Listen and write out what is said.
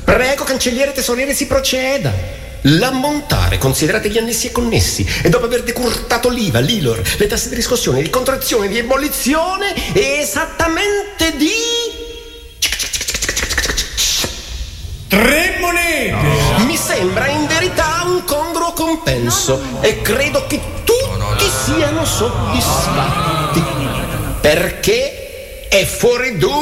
Prego, cancelliere tesoriere, si proceda. L'ammontare, considerate gli annessi e connessi, e dopo aver decurtato l'IVA, l'ILOR, le tasse di riscossione, di contrazione, di ebollizione, è esattamente di 3 monete. Mi sembra in verità un congruo compenso e credo che tutti siano soddisfatti perché è fuori dubbio